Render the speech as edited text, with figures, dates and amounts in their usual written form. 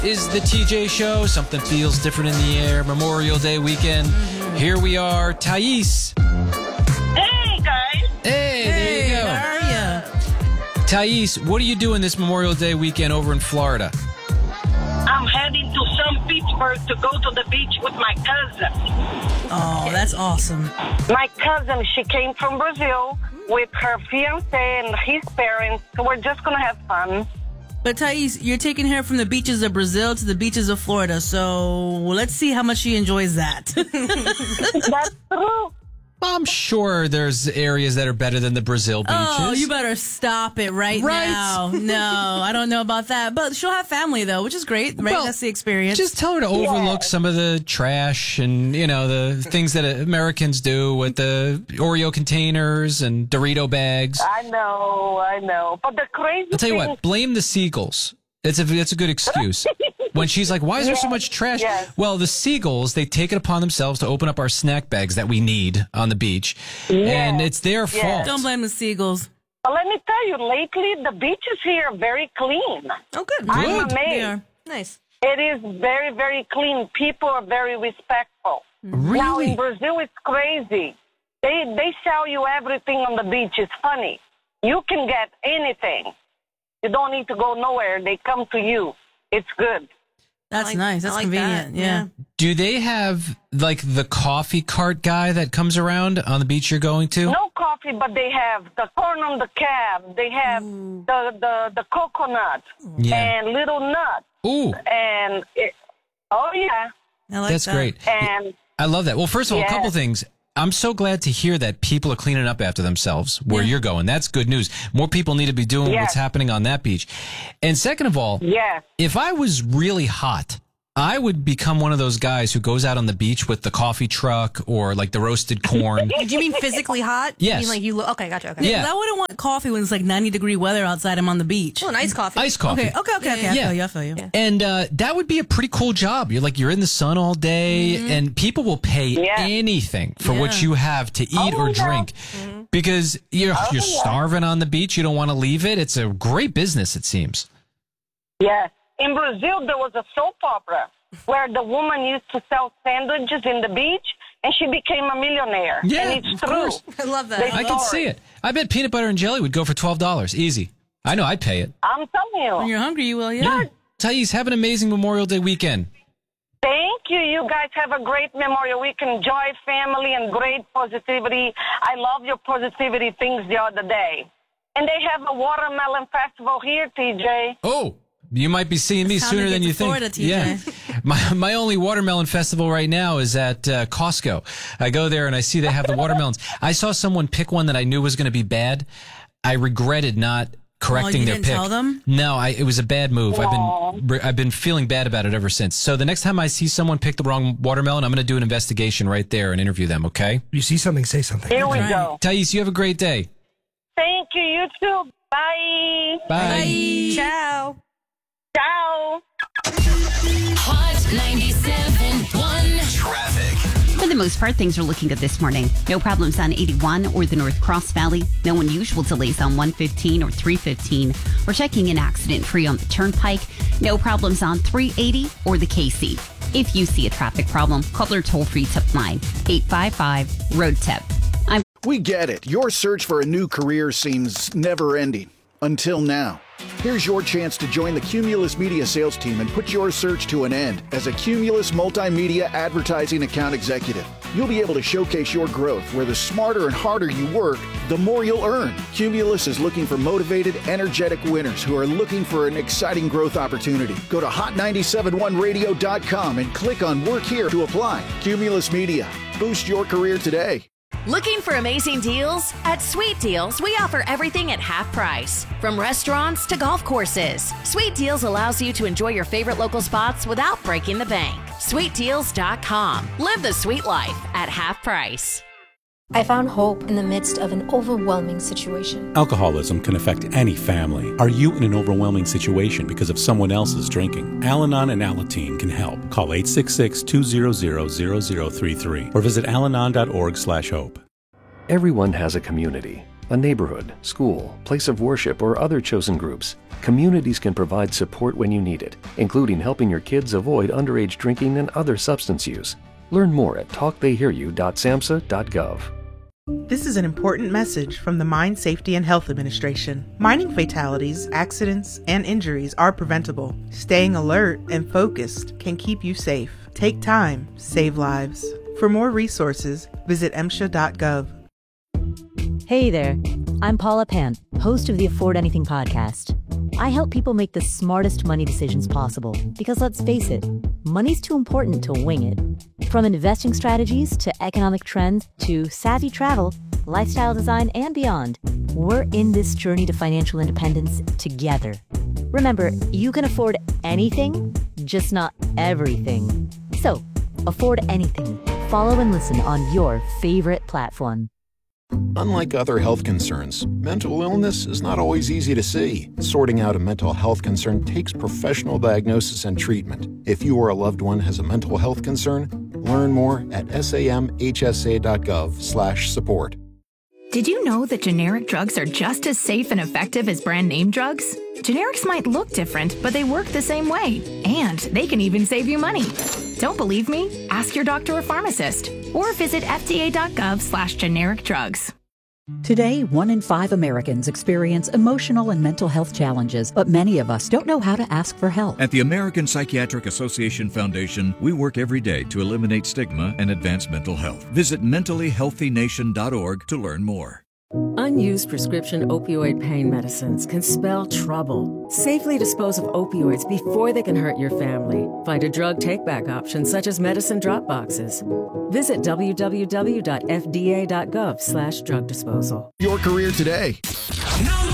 is the TJ Show. Something feels different in the air. Memorial Day weekend. Here we are. Thais. Hey, guys. Hey, there you go. How are you? Thais, what are you doing this Memorial Day weekend over in Florida? I'm heading to St. Petersburg to go to the beach with my cousin. Oh, that's awesome. My cousin, she came from Brazil with her fiancé and his parents. So we're just going to have fun. But Thais, you're taking her from the beaches of Brazil to the beaches of Florida, so let's see how much she enjoys that. That's true. I'm sure there's areas that are better than the Brazil beaches. Oh, you better stop it right now. No, I don't know about that. But she'll have family, though, which is great, right? Well, that's the experience. Just tell her to overlook some of the trash and, the things that Americans do with the Oreo containers and Dorito bags. I know. But the crazy I'll tell you thing... what, blame the seagulls. It's a good excuse. When she's like, why is there so much trash? Yes. Well, the seagulls, they take it upon themselves to open up our snack bags that we need on the beach. And it's their fault. Don't blame the seagulls. But let me tell you, lately, the beaches here are very clean. Oh, good. I'm amazed. They are. Nice. It is very, very clean. People are very respectful. Really? Now, in Brazil, it's crazy. They sell you everything on the beach. It's funny. You can get anything. You don't need to go nowhere. They come to you. It's good. That's nice. That's I like convenient. that. Yeah. Do they have, the coffee cart guy that comes around on the beach you're going to? No coffee, but they have the corn on the cab. They have the coconut and little nuts. Ooh, And, oh, yeah. I like that's that. great. And... I love that. Well, first of all, a Yes. couple things. I'm so glad to hear that people are cleaning up after themselves where you're going. That's good news. More people need to be doing what's happening on that beach. And second of all, Yes. if I was really hot, I would become one of those guys who goes out on the beach with the coffee truck or the roasted corn. Do you mean physically hot? Yes. You mean okay, gotcha. Okay. Yeah. I wouldn't want coffee when it's 90-degree weather outside. I'm on the beach. Oh, an iced coffee. Iced coffee. Okay. Yeah. I feel you. Yeah. And that would be a pretty cool job. You're in the sun all day, and people will pay anything for what you have to eat or drink because you're starving on the beach. You don't want to leave it. It's a great business, it seems. Yes. In Brazil, there was a soap opera where the woman used to sell sandwiches in the beach, and she became a millionaire. Yeah, and it's of true. course. I love that. I can see it. I bet peanut butter and jelly would go for $12. Easy. I know I'd pay it. I'm telling you. When you're hungry, you will, Yeah. Thais, have an amazing Memorial Day weekend. Thank you. You guys have a great Memorial Weekend. Joy, family, and great positivity. I love your positivity things the other day. And they have a watermelon festival here, TJ. Oh, you might be seeing me It's time sooner to than get you to think. Florida, TJ. Yeah. My only watermelon festival right now is at Costco. I go there and I see they have the watermelons. I saw someone pick one that I knew was going to be bad. I regretted not correcting you their didn't pick. tell them? No, it was a bad move. I've been feeling bad about it ever since. So the next time I see someone pick the wrong watermelon, I'm going to do an investigation right there and interview them, okay? You see something, say something. Here we Right. go. Thais, you have a great day. Thank you. You too. Bye. Bye. Ciao. Ciao. Hot 97.1 Traffic. For the most part, things are looking good this morning. No problems on 81 or the North Cross Valley. No unusual delays on 115 or 315. We're checking in accident-free on the Turnpike. No problems on 380 or the KC. If you see a traffic problem, call our toll-free tip line, 855-ROAD-TIP. We get it. Your search for a new career seems never-ending. Until now. Here's your chance to join the Cumulus Media sales team and put your search to an end as a Cumulus Multimedia Advertising Account Executive. You'll be able to showcase your growth where the smarter and harder you work, the more you'll earn. Cumulus is looking for motivated, energetic winners who are looking for an exciting growth opportunity. Go to hot971radio.com and click on Work Here to apply. Cumulus Media. Boost your career today. Looking for amazing deals? At Sweet Deals, we offer everything at half price. From restaurants to golf courses. Sweet Deals allows you to enjoy your favorite local spots without breaking the bank. SweetDeals.com. Live the sweet life at half price. I found hope in the midst of an overwhelming situation. Alcoholism can affect any family. Are you in an overwhelming situation because of someone else's drinking? Al-Anon and Alateen can help. Call 866-200-0033 or visit alanon.org/hope. Everyone has a community, a neighborhood, school, place of worship, or other chosen groups, communities can provide support when you need it, including helping your kids avoid underage drinking and other substance use. Learn more at talktheyhearyou.samhsa.gov. This is an important message from the Mine Safety and Health Administration. Mining fatalities, accidents, and injuries are preventable. Staying alert and focused can keep you safe. Take time, save lives. For more resources, visit MSHA.gov. Hey there, I'm Paula Pant, host of the Afford Anything podcast. I help people make the smartest money decisions possible because let's face it, money's too important to wing it. From investing strategies to economic trends to savvy travel, lifestyle design, and beyond, we're in this journey to financial independence together. Remember, you can afford anything, just not everything. So, afford anything. Follow and listen on your favorite platform. Unlike other health concerns, mental illness is not always easy to see. Sorting out a mental health concern takes professional diagnosis and treatment. If you or a loved one has a mental health concern, learn more at samhsa.gov/support. Did you know that generic drugs are just as safe and effective as brand name drugs? Generics might look different, but they work the same way. And they can even save you money. Don't believe me? Ask your doctor or pharmacist. Or visit fda.gov/generic drugs. Today, 1 in 5 Americans experience emotional and mental health challenges, but many of us don't know how to ask for help. At the American Psychiatric Association Foundation, we work every day to eliminate stigma and advance mental health. Visit mentallyhealthynation.org to learn more. Unused prescription opioid pain medicines can spell trouble. Safely dispose of opioids before they can hurt your family. Find a drug take-back option such as medicine drop boxes. Visit www.fda.gov/drug disposal. Your career today.